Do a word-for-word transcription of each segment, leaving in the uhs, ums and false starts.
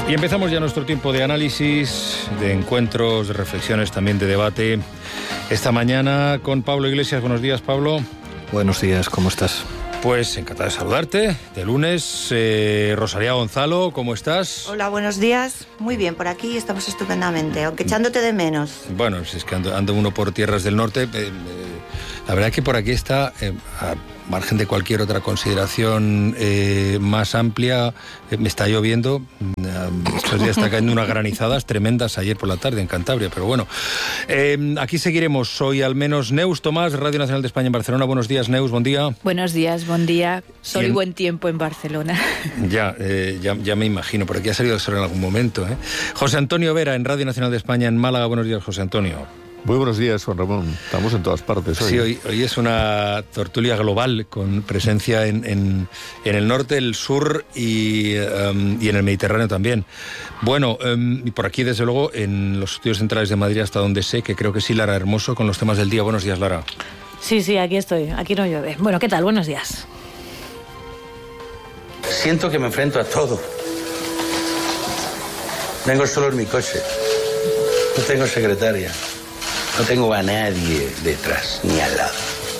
Y empezamos ya nuestro tiempo de análisis, de encuentros, de reflexiones, también de debate. Esta mañana con Pablo Iglesias. Buenos días, Pablo. Buenos días, ¿cómo estás? Pues encantado de saludarte. De lunes, eh, Rosalía Gonzalo, ¿cómo estás? Hola, buenos días. Muy bien, por aquí estamos estupendamente, aunque echándote de menos. Bueno, si es que ando, ando uno por tierras del norte. Eh, eh, la verdad es que por aquí está, eh, a margen de cualquier otra consideración eh, más amplia, eh, me está lloviendo. Estos días está cayendo unas granizadas tremendas ayer por la tarde en Cantabria, pero bueno. Eh, aquí seguiremos. Soy al menos Neus Tomás, Radio Nacional de España en Barcelona. Buenos días, Neus, buen día. Buenos días, buen día. Sol y, en... y buen tiempo en Barcelona. Ya, eh, ya, ya me imagino, por aquí ha salido el sol en algún momento. ¿eh? José Antonio Vera, en Radio Nacional de España en Málaga. Buenos días, José Antonio. Muy buenos días, Juan Ramón. Estamos en todas partes hoy. Sí, hoy, hoy es una tertulia global con presencia en, en, en el norte, el sur y, um, y en el Mediterráneo también. Bueno, um, y por aquí, desde luego, en los estudios centrales de Madrid, hasta donde sé, que creo que sí, Lara Hermoso, con los temas del día. Buenos días, Lara. Sí, sí, aquí estoy. Aquí no llueve. Bueno, ¿qué tal? Buenos días. Siento que me enfrento a todo. Vengo solo en mi coche. No tengo secretaria. No tengo a nadie detrás, ni al lado.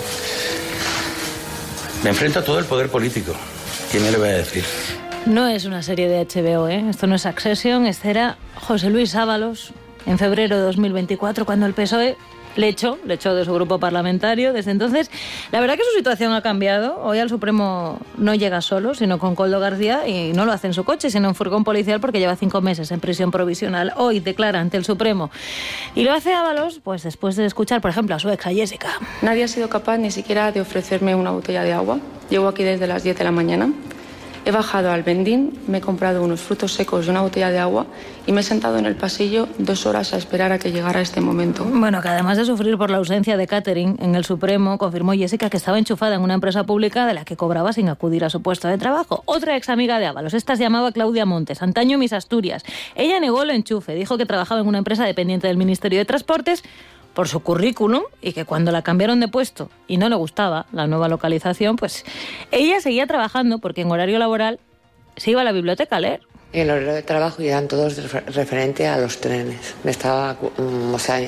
Me enfrento a todo el poder político. ¿Quién me lo va a decir? No es una serie de H B O, ¿eh? Esto no es Succession. Este era José Luis Ábalos en febrero de dos mil veinticuatro, cuando el P S O E le echó, le echó de su grupo parlamentario. Desde entonces, la verdad que su situación ha cambiado. Hoy al Supremo no llega solo, sino con Koldo García, y no lo hace en su coche, sino en furgón policial, porque lleva cinco meses en prisión provisional. Hoy declara ante el Supremo. Y lo hace Ábalos, pues después de escuchar, por ejemplo, a su ex, a Jessica. Nadie ha sido capaz ni siquiera de ofrecerme una botella de agua. Llevo aquí desde las diez de la mañana. He bajado al vendín, me he comprado unos frutos secos y una botella de agua y me he sentado en el pasillo dos horas a esperar a que llegara este momento. Bueno, que además de sufrir por la ausencia de catering en el Supremo, confirmó Jessica que estaba enchufada en una empresa pública de la que cobraba sin acudir a su puesto de trabajo. Otra ex amiga de Ábalos, esta se llamaba Claudia Montes, antaño Mis Asturias. Ella negó el enchufe, dijo que trabajaba en una empresa dependiente del Ministerio de Transportes por su currículum, y que cuando la cambiaron de puesto y no le gustaba la nueva localización, pues ella seguía trabajando porque en horario laboral se iba a la biblioteca a leer. En el horario de trabajo eran todos referente a los trenes. Me estaba, o sea,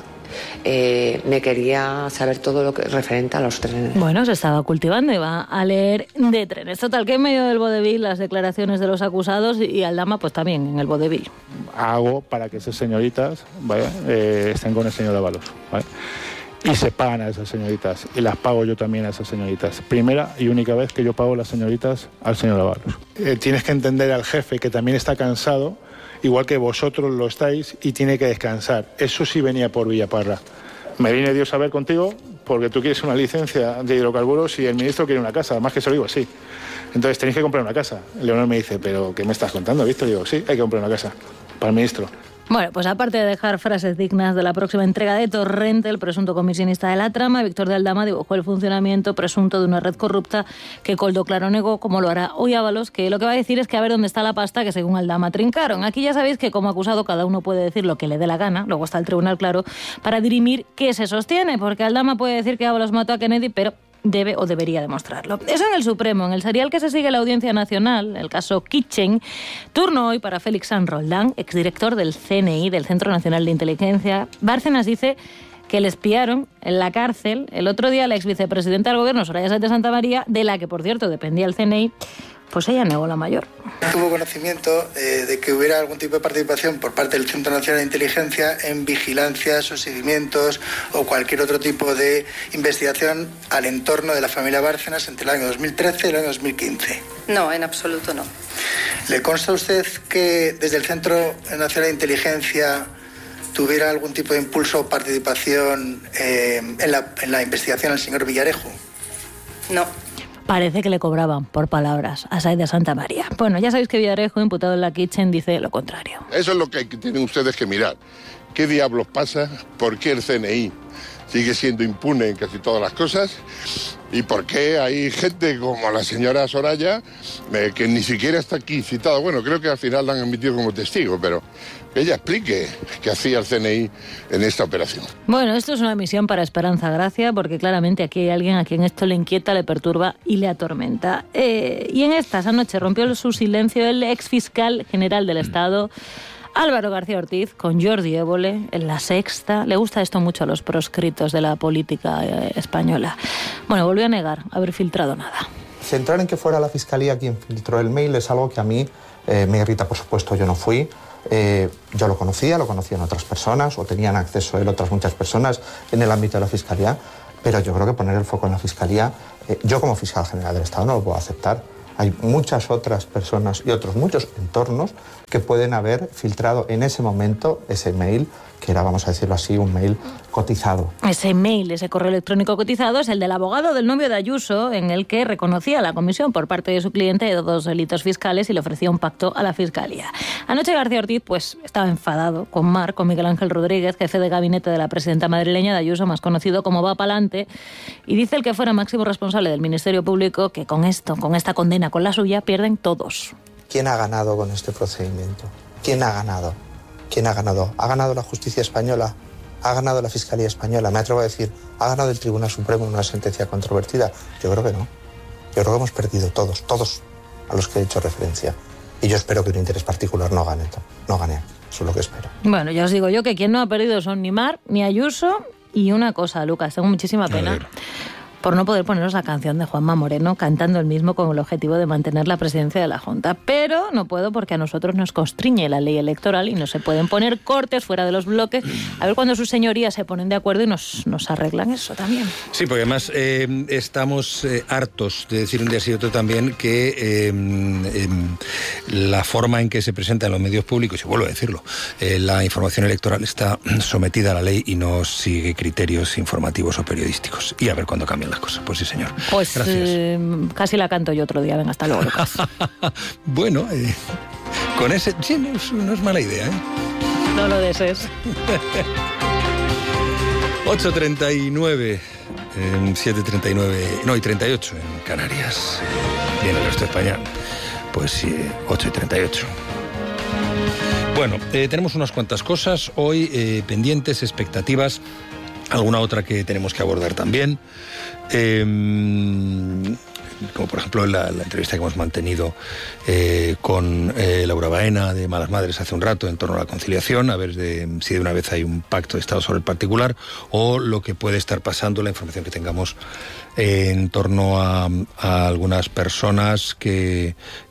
eh, me quería saber todo lo que referente a los trenes. Bueno, se estaba cultivando, iba a leer de trenes. Total, que en medio del vodevil las declaraciones de los acusados, y Aldama pues también en el vodevil. Hago para que esas señoritas, ¿vale? eh, estén con el señor Ábalos, ¿vale? Y se pagan a esas señoritas, y las pago yo también a esas señoritas. Primera y única vez que yo pago las señoritas al señor Ábalos. Eh, tienes que entender al jefe, que también está cansado, igual que vosotros lo estáis, y tiene que descansar. Eso sí venía por Villaparra. Me viene Dios a ver contigo porque tú quieres una licencia de hidrocarburos y el ministro quiere una casa, además que se lo digo así. Entonces tenéis que comprar una casa. Leonor me dice, ¿pero qué me estás contando, Víctor? Digo, sí, hay que comprar una casa para el ministro. Bueno, pues aparte de dejar frases dignas de la próxima entrega de Torrente, el presunto comisionista de la trama, Víctor de Aldama dibujó el funcionamiento presunto de una red corrupta que Koldo claro negó, como lo hará hoy Ábalos, que lo que va a decir es que a ver dónde está la pasta que según Aldama trincaron. Aquí ya sabéis que como acusado cada uno puede decir lo que le dé la gana, luego está el tribunal, claro, para dirimir qué se sostiene, porque Aldama puede decir que Ábalos mató a Kennedy, pero debe o debería demostrarlo. Eso en el Supremo. En el serial que se sigue la Audiencia Nacional, el caso Kitchen, turno hoy para Félix San Roldán, exdirector del C N I, del Centro Nacional de Inteligencia. Bárcenas dice que le espiaron en la cárcel el otro día a la exvicepresidenta del Gobierno, Soraya Sáenz de Santamaría, de la que, por cierto, dependía el C N I. Pues ella negó la mayor. Tuvo conocimiento eh, de que hubiera algún tipo de participación por parte del Centro Nacional de Inteligencia en vigilancias o seguimientos o cualquier otro tipo de investigación al entorno de la familia Bárcenas entre el año dos mil trece y el año dos mil quince. No, en absoluto no. ¿Le consta a usted que desde el Centro Nacional de Inteligencia tuviera algún tipo de impulso o participación eh, en, la, en la investigación al señor Villarejo? No. Parece que le cobraban por palabras a Sáenz de Santamaría. Bueno, ya sabéis que Villarejo, imputado en la Kitchen, dice lo contrario. Eso es lo que tienen ustedes que mirar. ¿Qué diablos pasa? ¿Por qué el C N I sigue siendo impune en casi todas las cosas, y por qué hay gente como la señora Soraya, eh, que ni siquiera está aquí citada. Bueno, creo que al final la han admitido como testigo, pero que ella explique qué hacía el C N I en esta operación. Bueno, esto es una misión para Esperanza Gracia, porque claramente aquí hay alguien a quien esto le inquieta, le perturba y le atormenta. Eh, y en estas anoche rompió su silencio el exfiscal general del Estado, Álvaro García Ortiz, con Jordi Évole en La Sexta. Le gusta esto mucho a los proscritos de la política eh, española. Bueno, volvió a negar haber filtrado nada. Centrar en que fuera la Fiscalía quien filtró el mail es algo que a mí eh, me irrita. Por supuesto, yo no fui. Eh, yo lo conocía, lo conocían otras personas, o tenían acceso a él otras muchas personas en el ámbito de la Fiscalía, pero yo creo que poner el foco en la Fiscalía, eh, yo como fiscal general del Estado no lo puedo aceptar. Hay muchas otras personas y otros muchos entornos que pueden haber filtrado en ese momento ese mail, que era, vamos a decirlo así, un mail cotizado. Ese mail, ese correo electrónico cotizado, es el del abogado del novio de Ayuso, en el que reconocía a la comisión por parte de su cliente de dos delitos fiscales y le ofrecía un pacto a la Fiscalía. Anoche García Ortiz pues estaba enfadado con Mar, con Miguel Ángel Rodríguez, jefe de gabinete de la presidenta madrileña de Ayuso, más conocido como Va Pa'lante, y dice el que fuera máximo responsable del Ministerio Público que con esto, con esta condena, con la suya, pierden todos. ¿Quién ha ganado con este procedimiento? ¿Quién ha ganado? ¿Quién ha ganado? ¿Ha ganado la justicia española? ¿Ha ganado la Fiscalía española? Me atrevo a decir, ¿ha ganado el Tribunal Supremo en una sentencia controvertida? Yo creo que no. Yo creo que hemos perdido todos, todos a los que he hecho referencia. Y yo espero que un interés particular no gane, no gane. Eso es lo que espero. Bueno, ya os digo yo que quien no ha perdido son ni Mar, ni Ayuso, y una cosa, Lucas, tengo muchísima pena por no poder poneros la canción de Juanma Moreno cantando el mismo con el objetivo de mantener la presidencia de la Junta. Pero no puedo porque a nosotros nos constriñe la ley electoral y no se pueden poner cortes fuera de los bloques. A ver cuando sus señorías se ponen de acuerdo y nos, nos arreglan eso también. Sí, porque además eh, estamos eh, hartos de decir un día sí y otro también que eh, eh, la forma en que se presenta en los medios públicos, y vuelvo a decirlo, eh, la información electoral está sometida a la ley y no sigue criterios informativos o periodísticos. Y a ver cuándo cambian las cosas. Pues sí, señor. Pues gracias. Eh, casi la canto yo otro día. Venga, hasta luego, Lucas. Bueno, eh, con ese... Sí, no es, no es mala idea, ¿eh? No lo desees. ocho treinta y nueve, eh, siete treinta y nueve, no, y treinta y ocho en Canarias. Viene el resto de España. Pues sí, ocho y treinta y ocho. Bueno, eh, tenemos unas cuantas cosas hoy eh, pendientes, expectativas. Alguna otra que tenemos que abordar también, eh, como por ejemplo la, la entrevista que hemos mantenido eh, con eh, Laura Baena de Malas Madres hace un rato en torno a la conciliación, a ver de, si de una vez hay un pacto de Estado sobre el particular o lo que puede estar pasando, la información que tengamos eh, en torno a, a algunas personas que...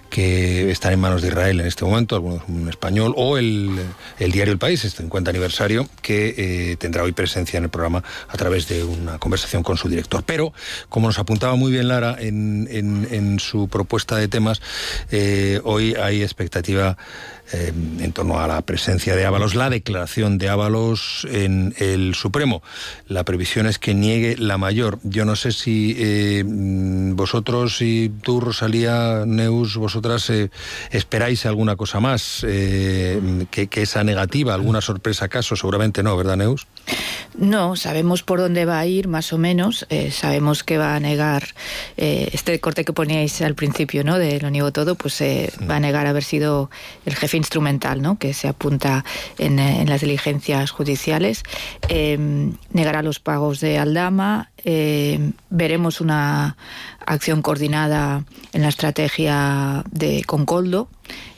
que están en manos de Israel en este momento, algunos un español, o el, el diario El País, este cincuenta aniversario, que eh, tendrá hoy presencia en el programa a través de una conversación con su director. Pero, como nos apuntaba muy bien Lara en, en, en su propuesta de temas, eh, hoy hay expectativa eh, en torno a la presencia de Ábalos, la declaración de Ábalos en el Supremo. La previsión es que niegue la mayor. Yo no sé si eh, vosotros y tú, Rosalía, Neus, vosotras eh, esperáis alguna cosa más eh, que, que esa negativa, alguna sorpresa acaso, seguramente no, ¿verdad, Neus? No, sabemos por dónde va a ir, más o menos. Eh, sabemos que va a negar eh, este corte que poníais al principio, ¿no? De lo niego todo, pues eh, sí. Va a negar haber sido el jefe instrumental, ¿no? Que se apunta en, en las diligencias judiciales. Eh, negará los pagos de Aldama. Eh, veremos una acción coordinada en la estrategia de con Koldo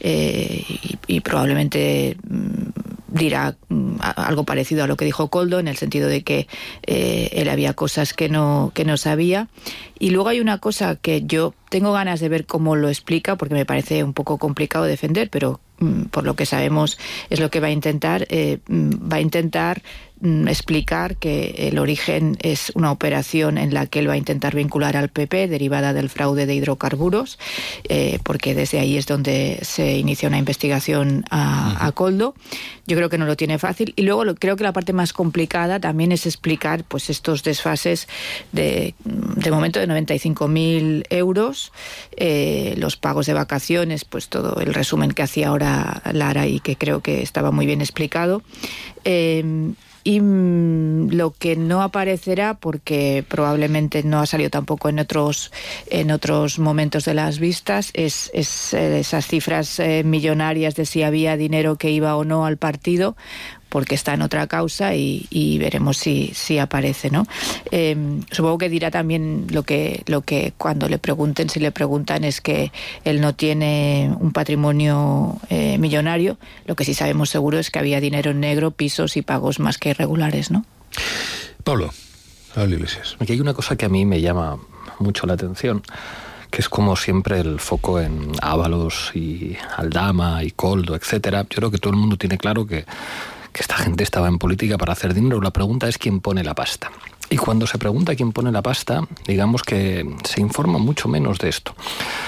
eh, y, y probablemente mmm, dirá algo parecido a lo que dijo Koldo, en el sentido de que eh, él había cosas que no, que no sabía. Y luego hay una cosa que yo tengo ganas de ver cómo lo explica, porque me parece un poco complicado defender, pero mm, por lo que sabemos es lo que va a intentar. Eh, va a intentar mm, explicar que el origen es una operación en la que él va a intentar vincular al P P, derivada del fraude de hidrocarburos, eh, porque desde ahí es donde se inicia una investigación a, a Koldo. Yo creo que no lo tiene fácil. Y luego lo, creo que la parte más complicada también es explicar pues estos desfases de, de momento de noventa y cinco mil euros, eh, los pagos de vacaciones, pues todo el resumen que hacía ahora Lara y que creo que estaba muy bien explicado. Eh, y mmm, lo que no aparecerá, porque probablemente no ha salido tampoco en otros en otros momentos de las vistas, es, es eh, esas cifras eh, millonarias de si había dinero que iba o no al partido, porque está en otra causa y, y veremos si, si aparece, ¿no? Eh, supongo que dirá también lo que, lo que cuando le pregunten, si le preguntan, es que él no tiene un patrimonio eh, millonario. Lo que sí sabemos seguro es que había dinero en negro, pisos y pagos más que irregulares, ¿no? Pablo, Pablo Iglesias. Aquí hay una cosa que a mí me llama mucho la atención, que es como siempre el foco en Ábalos y Aldama y Koldo, etcétera. Yo creo que todo el mundo tiene claro que que esta gente estaba en política para hacer dinero. La pregunta es quién pone la pasta. Y cuando se pregunta quién pone la pasta, digamos que se informa mucho menos de esto.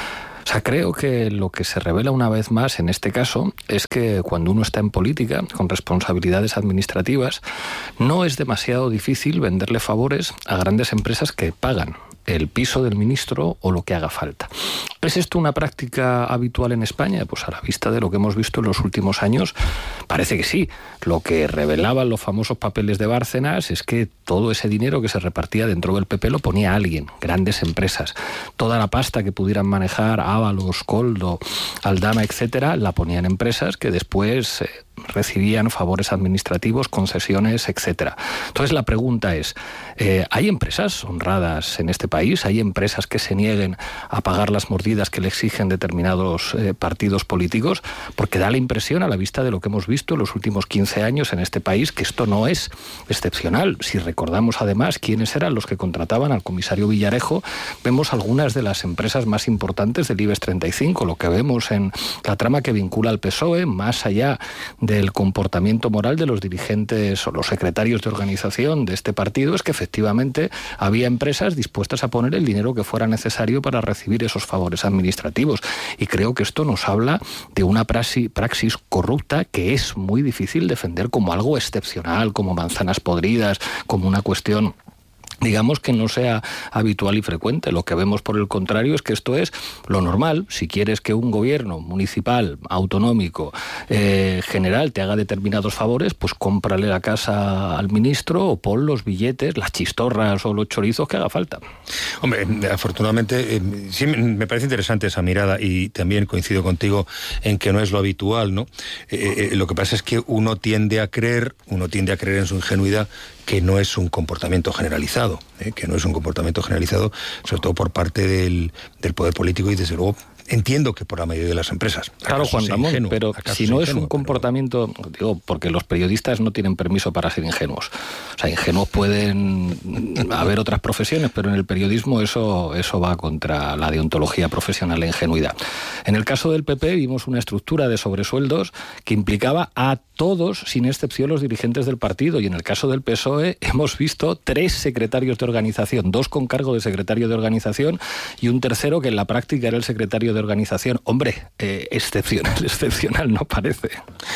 O sea, creo que lo que se revela una vez más en este caso es que cuando uno está en política, con responsabilidades administrativas, no es demasiado difícil venderle favores a grandes empresas que pagan el piso del ministro o lo que haga falta. ¿Es esto una práctica habitual en España? Pues a la vista de lo que hemos visto en los últimos años, parece que sí. Lo que revelaban los famosos papeles de Bárcenas es que todo ese dinero que se repartía dentro del P P lo ponía alguien, grandes empresas. Toda la pasta que pudieran manejar Ábalos, Koldo, Aldama, etcétera, la ponían empresas que después eh, recibían favores administrativos, concesiones, etcétera. Entonces la pregunta es, eh, ¿hay empresas honradas en este país? ¿Hay empresas que se nieguen a pagar las mordidas que le exigen determinados eh, partidos políticos? Porque da la impresión, a la vista de lo que hemos visto en los últimos quince años en este país, que esto no es excepcional. Si recordamos además quiénes eran los que contrataban al comisario Villarejo, vemos algunas de las empresas más importantes del IBEX treinta y cinco. Lo que vemos en la trama que vincula al P S O E, más allá del comportamiento moral de los dirigentes o los secretarios de organización de este partido, es que efectivamente había empresas dispuestas a poner el dinero que fuera necesario para recibir esos favores administrativos. Y creo que esto nos habla de una praxis, praxis corrupta que es muy difícil defender como algo excepcional, como manzanas podridas, como una cuestión, digamos, que no sea habitual y frecuente. Lo que vemos, por el contrario, es que esto es lo normal. Si quieres que un gobierno municipal, autonómico, eh, general te haga determinados favores, pues cómprale la casa al ministro o pon los billetes, las chistorras o los chorizos que haga falta. Hombre, afortunadamente, eh, sí me parece interesante esa mirada y también coincido contigo en que no es lo habitual, ¿no? Eh, eh, lo que pasa es que uno tiende a creer, uno tiende a creer en su ingenuidad que no es un comportamiento generalizado, ¿eh? que no es un comportamiento generalizado, sobre todo por parte del, del poder político y, desde luego, entiendo que por la mayoría de las empresas. Claro, Juan Ramón, ingenuo, pero si no es un comportamiento, pero... digo, porque los periodistas no tienen permiso para ser ingenuos. O sea, ingenuos pueden haber otras profesiones, pero en el periodismo eso, eso va contra la deontología profesional, la ingenuidad. En el caso del P P vimos una estructura de sobresueldos que implicaba a todos, sin excepción, los dirigentes del partido, y en el caso del P S O E hemos visto tres secretarios de organización, dos con cargo de secretario de organización y un tercero que en la práctica era el secretario de organización. Hombre, eh, excepcional, excepcional no parece.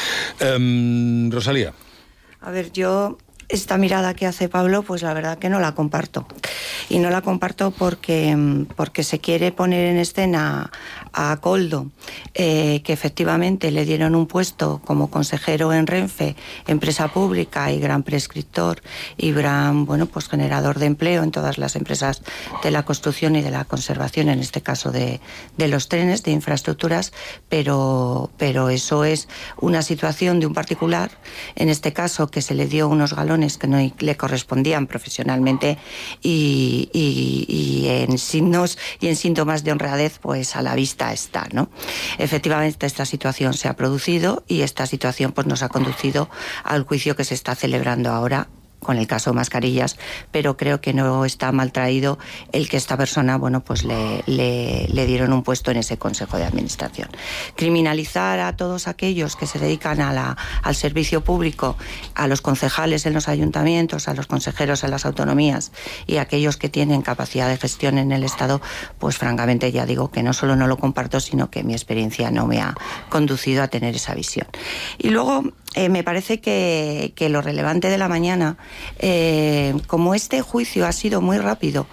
Um, Rosalía. A ver, yo esta mirada que hace Pablo, pues la verdad que no la comparto. Y no la comparto porque, porque se quiere poner en escena a Koldo, eh, que efectivamente le dieron un puesto como consejero en Renfe, empresa pública y gran prescriptor y gran, bueno, pues generador de empleo en todas las empresas de la construcción y de la conservación, en este caso de, de los trenes, de infraestructuras, pero, pero eso es una situación de un particular, en este caso que se le dio unos galones que no le correspondían profesionalmente y, y, y en signos y en síntomas de honradez, pues a la vista está, ¿no? Efectivamente, esta situación se ha producido y esta situación pues nos ha conducido al juicio que se está celebrando ahora con el caso Mascarillas, pero creo que no está mal traído el que esta persona, bueno, pues le, le, le dieron un puesto en ese Consejo de Administración. Criminalizar a todos aquellos que se dedican a la, al servicio público, a los concejales en los ayuntamientos, a los consejeros en las autonomías y a aquellos que tienen capacidad de gestión en el Estado, pues francamente ya digo que no solo no lo comparto, sino que mi experiencia no me ha conducido a tener esa visión. Y luego eh, me parece que, que lo relevante de la mañana, Eh, como este juicio ha sido muy rápido,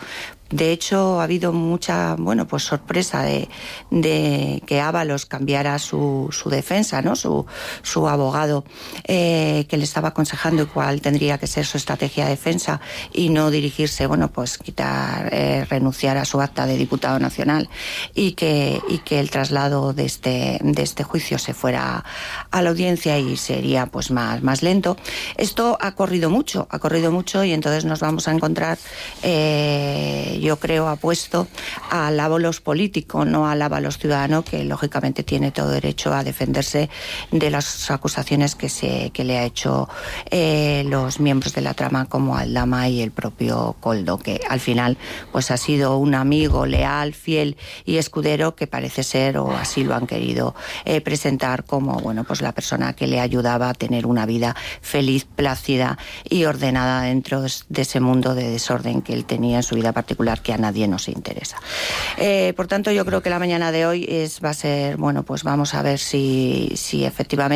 de hecho ha habido mucha, bueno, pues sorpresa de, de que Ábalos cambiara su, su defensa, ¿no? Su, su abogado eh, que le estaba aconsejando cuál tendría que ser su estrategia de defensa y no dirigirse, bueno, pues quitar, eh, renunciar a su acta de diputado nacional y que, y que el traslado de este, de este juicio se fuera a la audiencia y sería pues más, más lento. Esto ha corrido mucho, ha corrido mucho y entonces nos vamos a encontrar, eh, yo creo, apuesto al Ábalos político, no al Ábalos ciudadano, que lógicamente tiene todo derecho a defenderse de las acusaciones que se que le ha hecho eh, los miembros de la trama como Aldama y el propio Koldo, que al final pues ha sido un amigo leal, fiel y escudero que parece ser, o así lo han querido eh, presentar, como bueno pues la persona que le ayudaba a tener una vida feliz, plácida y ordenada dentro de ese mundo de desorden que él tenía en su vida particular, que a nadie nos interesa. Eh, por tanto, yo creo que la mañana de hoy es va a ser, bueno, pues vamos a ver si, si efectivamente